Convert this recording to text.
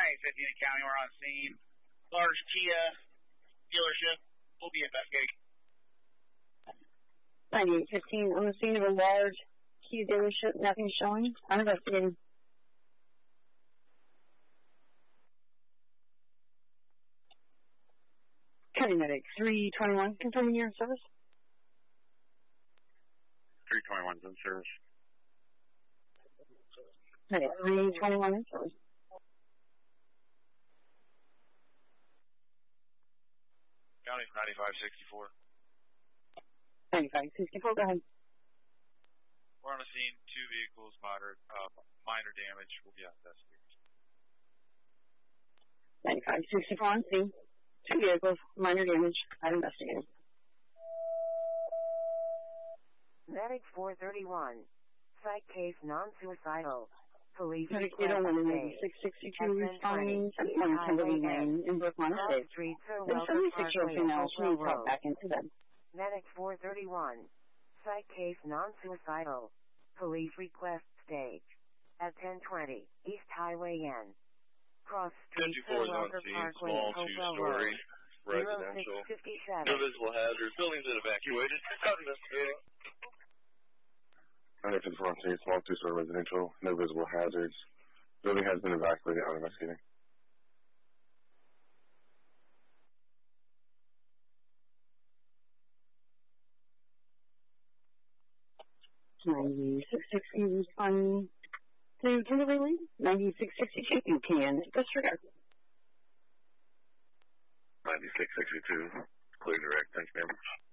9850 in the county. We're on scene. Large Kia dealership. We'll be investigating. 9815 on the scene of a large Kia dealership. Nothing showing. I'm investigating. County Medic 321, confirming your service. 321's in service. Medic 321 in service. County 9564. 9564, go ahead. We're on the scene. 2 vehicles, minor damage. We'll be out investigating. 9564 on scene. 2 vehicles, minor damage. I'm investigating. Medic 431. Site case non-suicidal. Police Medic request 801 responding to 1 Kimberly Lane in Brookline Estates. The 76-year-old female she needs help back into bed. Medic 431. Site case non-suicidal. Police request stage. At 1020 East Highway N. Cross Street, 54 is on scene. Small 2-story residential. 0657. No visible hazards. Buildings been evacuated. Out investigating. 94 on scene. Small 2-story residential. No visible hazards. Building has been evacuated. Out investigating. 9660 responding to Kimberly Lane. 9662, you can disregard. 9662. Clear direct. Thanks, ma'am.